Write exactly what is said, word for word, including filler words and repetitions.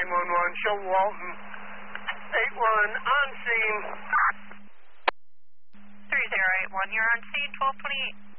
nine one one, show Walton. eight one on scene. three zero eight one, you're on scene, twelve twenty-eight.